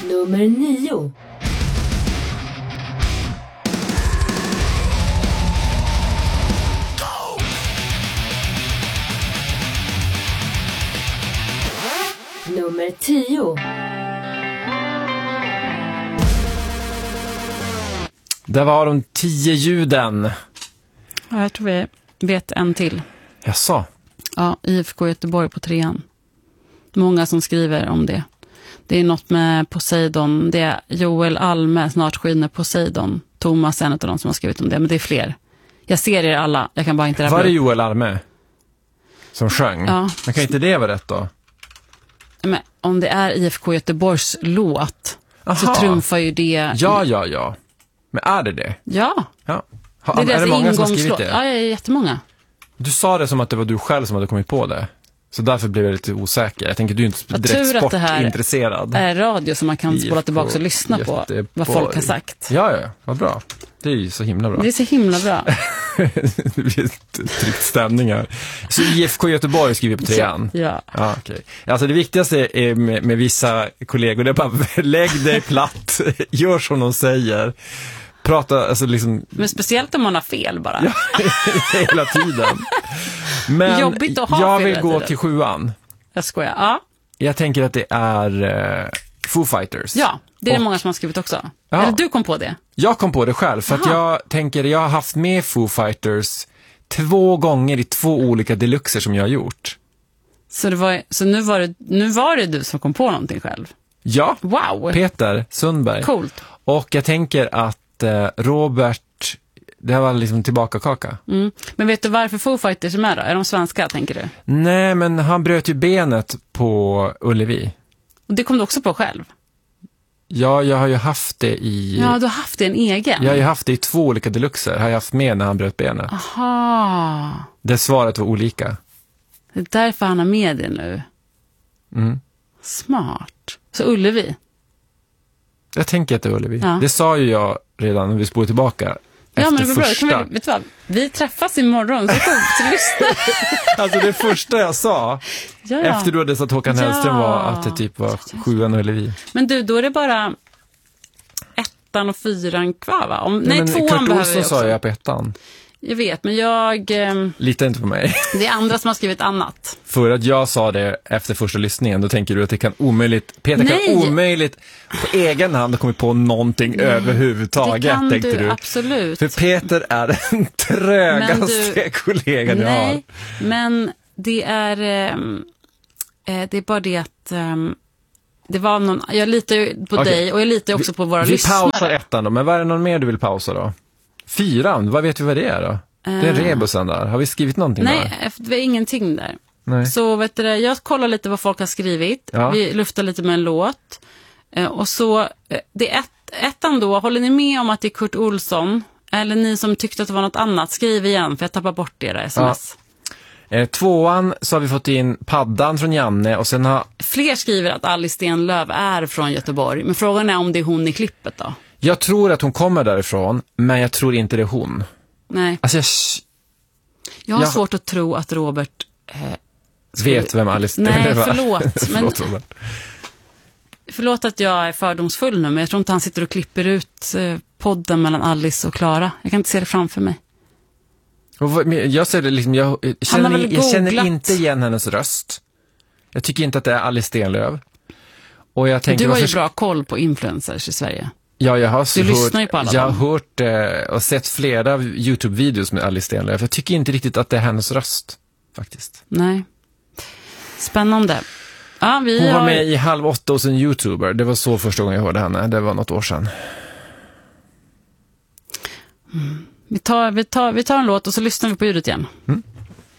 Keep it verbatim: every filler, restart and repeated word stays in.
Nummer nio. Nummer tio. Det var de tio ljuden. Ja, jag tror vi vet en till. Jaså? Ja, I F K Göteborg på trean. Många som skriver om det. Det är något med Poseidon. Det är Joel Alme, Snart skiner Poseidon. Thomas är en av de som har skrivit om det, men det är fler. Jag ser er alla, jag kan bara inte... Var det Joel Alme som sjöng? Ja. Men kan inte det vara rätt då? Men om det är I F K Göteborgs låt, Aha. så trumfar ju det... Ja, ja, ja. Men är det det? Ja. Ja. Ha, Det är, är det många som har skrivit det? Ja, det är jättemånga. Du sa det som att det var du själv som hade kommit på det. Så därför blev jag lite osäker. Jag tänker du är inte Vad direkt tur att det här sportintresserad. är radio som man kan spola I F K tillbaka och lyssna på Göteborg. vad folk har sagt. Ja, ja, vad bra. Det är ju så himla bra. Det är så himla bra. Det blir tryckt stämning här. Så I F K Göteborg skriver på trean. Ja. Ja, okej. Alltså det viktigaste är med, med vissa kollegor, det är bara lägg dig platt, gör som de säger. Prata, alltså liksom... Men speciellt om man har fel bara. Ja, hela tiden. Men Jobbigt att ha jag fel vill hela gå tiden. till sjuan. Jag skojar. Ja, Jag tänker att det är uh, Foo Fighters. ja det är Och- många som har skrivit också. Ja. Eller du kom på det. Jag kom på det själv för att Aha. jag tänker, jag har haft med Foo Fighters två gånger i två olika deluxer som jag har gjort. Så, det var, så nu, var det, nu var det du som kom på någonting själv. Ja, Wow, Peter Sundberg. coolt. Och jag tänker att eh, Robert, det var liksom tillbaka kaka. Mm. Men vet du varför Foo Fighters är med då? Är de svenska, tänker du? Nej, men han bröt ju benet på Ullevi. Och det kom du också på själv? Ja, jag har ju haft det i... Ja, du har haft det en egen. Jag har ju haft det i två olika deluxer. Har jag haft med när han bröt benet. Aha. Det svaret var olika. Det är därför han har med det nu. Mm. Smart. Så Ullevi? Jag tänker att det är Ullevi. Ja. Det sa ju jag redan när vi spolade tillbaka. Ja, efter men det var bra. första. Kan vi, vet du vad? Vi träffas imorgon, så kom så lyssna. Alltså det första jag sa Ja. efter du hade sagt Håkan Ja. Hellström var att det typ var sjuan och Ullevi. Men du, då är det bara ettan och fyran kvar, va? Om, nej, men tvåan Kurt behöver Olsson vi också. sa jag på ettan. Jag vet, men jag... ehm, Lita inte på mig. Det är andra som har skrivit annat. För att jag sa det efter första lyssningen, då tänker du att det kan omöjligt, Peter Nej. kan omöjligt på egen hand ha kommit på någonting Nej. överhuvudtaget, Det kan tänkte du, du. absolut. För Peter är den trögaste Men kollegan jag har. Nej, men det är... ehm, eh, det är bara det att... ehm, det var någon... Jag litar ju på Okej. dig och jag litar ju också på våra Vi lyssnare. pausar ettan då, men vad är det någon mer du vill pausa då? Fyran, vad vet vi vad det är då? Det är Eh. rebusen där. Har vi skrivit någonting där? Nej, det var ingenting där. Nej. Så vet du, jag kollar lite vad folk har skrivit. Ja. Vi luftar lite med en låt. Eh, och så, eh, det är ett, ettan då. Håller ni med om att det är Kurt Olsson? Eller ni som tyckte att det var något annat, skriv igen för jag tappar bort era sms. Eh, tvåan så har vi fått in paddan från Janne och sen har... Fler skriver att Alice Stenlöf är från Göteborg. Men frågan är om det är hon i klippet då? Jag tror att hon kommer därifrån, men jag tror inte det är hon. Nej. Alltså jag Jag har jag- svårt att tro att Robert... Eh, vet vem Alice Nej, Stenlöf är. förlåt, men- Förlåt, Robert. Förlåt att jag är fördomsfull nu, men jag tror inte han sitter och klipper ut eh, podden mellan Alice och Klara. Jag kan inte se det framför mig. Och vad- men Jag ser det liksom, jag, jag, Han har känner, väl jag känner googlat. inte igen hennes röst. Jag tycker inte att det är Alice Stenlöf. Och jag tänker, Du har ju varför- bra koll på influencers i Sverige. Ja, jag har Du hört, lyssnar ju på alla jag har dem. hört eh, och sett flera YouTube-videos med Alice Stenlöf. Jag tycker inte riktigt att det är hennes röst, faktiskt. Nej. Spännande. Ja, vi Hon har... var med i Halv åtta hos en YouTuber. Det var så första gången jag hörde henne. Det var något år sedan. vi, tar, vi, tar, vi tar en låt och så lyssnar vi på ljudet igen. Mm.